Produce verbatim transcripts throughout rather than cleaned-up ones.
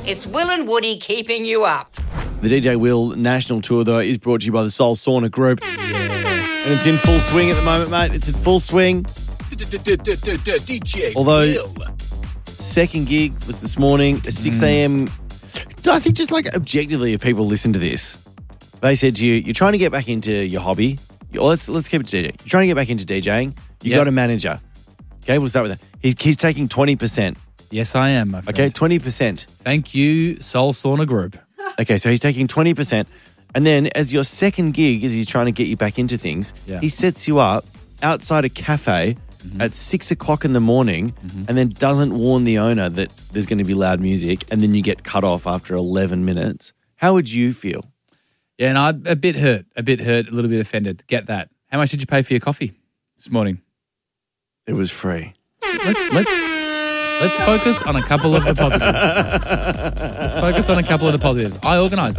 It's Will and Woody keeping you up. The D J Will National Tour, though, is brought to you by the Soul Sauna Group. And it's in full swing at the moment, mate. It's in full swing. D J Although, Will. second gig was this morning at six a.m. I think just like objectively, if people listen to this, they said to you, you're trying to get back into your hobby. Well, let's, let's keep it to D J. You're trying to get back into DJing. You've Yep. got a manager. Okay, we'll start with that. He's, he's taking twenty percent. Yes, I am, my friend. Okay, twenty percent. Thank you, Soul Sauna Group. Okay, so he's taking twenty percent. And then as your second gig, as he's trying to get you back into things, Yeah. he sets you up outside a cafe Mm-hmm. at six o'clock in the morning and then doesn't warn the owner that there's going to be loud music, and then you get cut off after eleven minutes. How would you feel? Yeah, and I'm a bit hurt, a bit hurt, a little bit offended. Get that. How much did you pay for your coffee this morning? It was free. Let's let's let's focus on a couple of the positives. Let's focus on a couple of the positives. I organised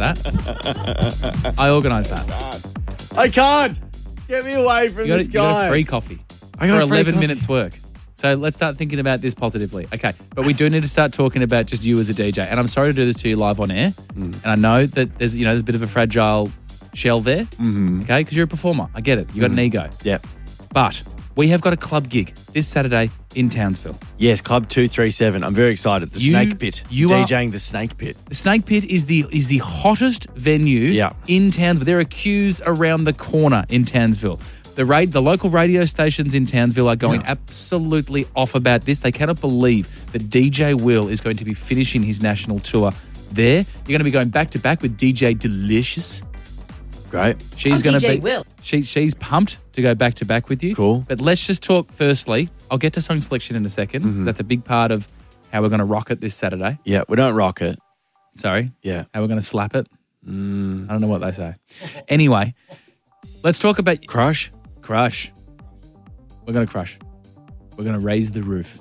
that. I organised that. I can't. Get me away from You got, this a, you got guy. a free coffee I got for a free eleven coffee. minutes work. So let's start thinking about this positively. Okay, but we do need to start talking about just you as a D J. And I'm sorry to do this to you live on air. Mm. And I know that there's you know there's a bit of a fragile shell there. Mm-hmm. Okay, because you're a performer. I get it. You got an ego. Yep. But we have got a club gig this Saturday in Townsville. Yes, Club two three seven. I'm very excited. The You- Snake Pit. you are- DJing the Snake Pit. The Snake Pit is the is the hottest venue Yeah. in Townsville. There are queues around the corner in Townsville. The ra- the local radio stations in Townsville are going absolutely off about this. They cannot believe that D J Will is going to be finishing his national tour there. You're going to be going back to back with D J Delicious. Great. She's I'm going to D J be Will. She, she's pumped to go back to back with you. Cool. But let's just talk firstly. I'll get to song selection in a 2nd Mm-hmm. That's a big part of how we're going to rock it this Saturday. Yeah, we don't rock it. Sorry. Yeah. How we're going to slap it. Mm. I don't know what they say. Anyway, let's talk about Crush? crush. We're going to crush. We're going to raise the roof.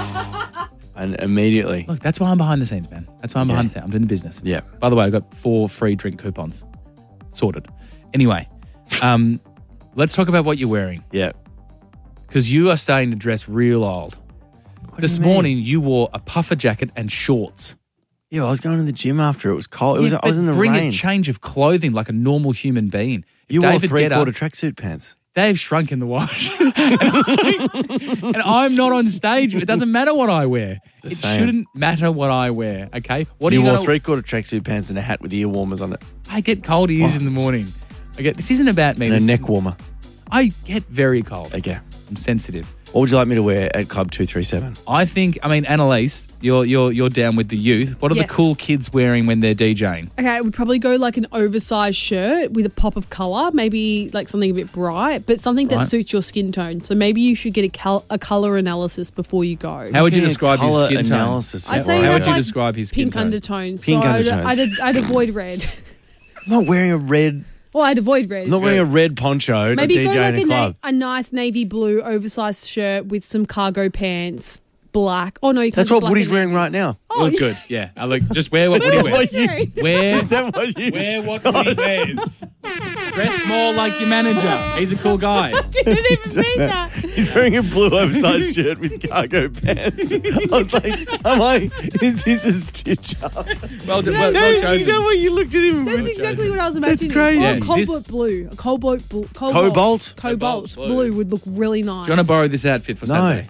And immediately. Look, that's why I'm behind the scenes, man. That's why I'm behind Yeah. the scenes. I'm doing the business. Yeah. By the way, I've got four free drink coupons. Sorted. Anyway, um, let's talk about what you're wearing, Yeah. because you are starting to dress real old. This you mean? morning, you wore a puffer jacket and shorts. Yeah, I was going to the gym after. It was cold. It was, Yeah, I was but in the bring rain. a change of clothing like a normal human being. If you wore David Guetta- three-quarter tracksuit pants. They've shrunk in the wash. and, I'm, and I'm not on stage. It doesn't matter what I wear. Just it saying. shouldn't matter what I wear, okay? What You are you wore gonna, three-quarter tracksuit pants and a hat with ear warmers on it. I get cold ears in the morning. I get this isn't about me. And a This neck is- warmer. I get very cold. Okay. I'm sensitive. What would you like me to wear at Club two three seven? I think I mean Annalise, you're you're you're down with the youth. What are Yes. the cool kids wearing when they're DJing? Okay, I would probably go like an oversized shirt with a pop of colour, maybe like something a bit bright, but something that Right. suits your skin tone. So maybe you should get a, cal- a colour analysis before you go. How would you Yeah, describe his colour skin tone? analysis. I'd Yeah, say right. How you would have, you like, describe his skin pink tone? undertones. Pink so I'd, undertones. I'd, I'd avoid red. I'm not wearing a red. Well, I'd avoid red. I'm not wearing a red poncho Maybe to go D J like in a a, na- club. a nice navy blue oversized shirt with some cargo pants, black. Oh no, you can't That's do what black Woody's and wearing navy. right now. Oh, Look yeah. good, yeah. I look just wear what Woody That's wears. what you're wearing. Wear Is that what you wear what Woody wears. Dress more like your manager. He's a cool guy. Didn't even mean that. He's wearing a blue oversized shirt with cargo pants. I was like, am I, is this a stitch up? Well, well, No, well is that chosen. what you looked at him That's with? exactly what I was imagining. crazy. Oh, Yeah, cobalt this- blue. A cobalt blue. Cobalt. Cobalt? Cobalt Cobalt blue. blue would look really nice. Do you want to borrow this outfit for No. Saturday?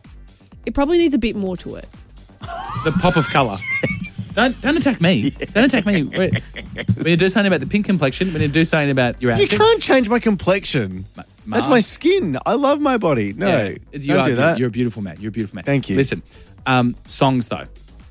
It probably needs a bit more to it. The pop of colour. Don't don't attack me. Don't attack me. When you do something about the pink complexion, when you do something about your You outfit. can't change my complexion. That's my skin. I love my body. No, Yeah, don't you are, do that. You're a beautiful man. You're a beautiful man. Thank you. Listen, um, songs though.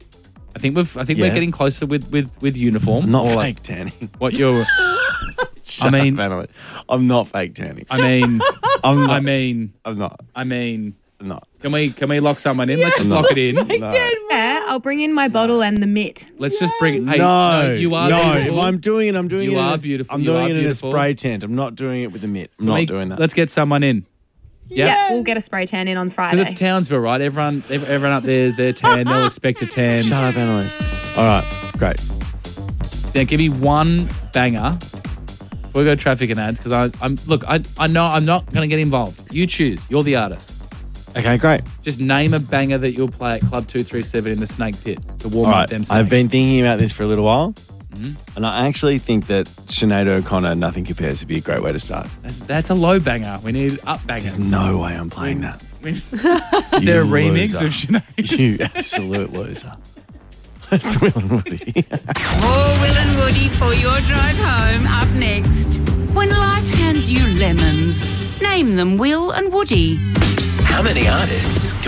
I think we've. I think Yeah. we're getting closer with with with uniform. I'm not Or fake like tanning. what you're. Shut mean- up, Annalise. I'm not fake tanning. I mean. I'm not. I mean. I'm not. I mean. I'm not. Can we can we lock someone in? Let's just lock it in. No. Yeah, I'll bring in my bottle and the mitt. Let's just bring it. Hey, no, you are no. beautiful. If I'm doing it, I'm doing You it. in are a, beautiful. I'm You doing are it beautiful. in a spray tent. I'm not doing it with a mitt. I'm Can not we- doing that. Let's get someone in. Yeah. Yeah, we'll get a spray tan in on Friday. Because it's Townsville, right? Everyone, ev- everyone up there is their tan. They'll expect a tan. Shut up, Annalise. All right, great. Now, give me one banger. We'll go traffic and ads because I, I'm look. I, I know I'm not going to get involved. You choose. You're the artist. Okay, great. Just name a banger that you'll play at Club two three seven in the Snake Pit to warm All up right, them snakes. I've been thinking about this for a little while, Mm-hmm. and I actually think that Sinead O'Connor, Nothing Compares, would be a great way to start. That's, that's a low banger. We need up bangers. There's no way I'm playing that. Is there a You remix loser. of Sinead? You absolute loser. That's Will and Woody. More Will and Woody for your drive home up next. When life hands you lemons, name them Will and Woody. How many artists can